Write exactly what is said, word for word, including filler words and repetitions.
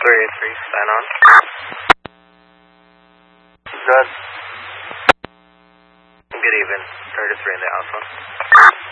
three eight three, sign on. Good. Good evening, thirty-three in the Alpha.